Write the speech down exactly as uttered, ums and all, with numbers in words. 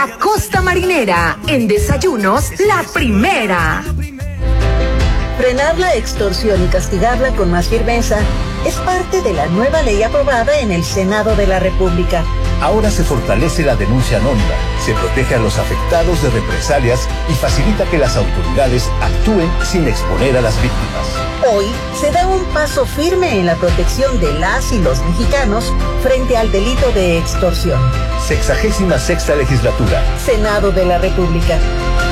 La Costa Marinera, en Desayunos, la primera. Frenar la extorsión y castigarla con más firmeza es parte de la nueva ley aprobada en el Senado de la República. Ahora se fortalece la denuncia anónima, se protege a los afectados de represalias y facilita que las autoridades actúen sin exponer a las víctimas. Hoy se da un paso firme en la protección de las y los mexicanos frente al delito de extorsión. Sexagésima sexta legislatura. Senado de la República.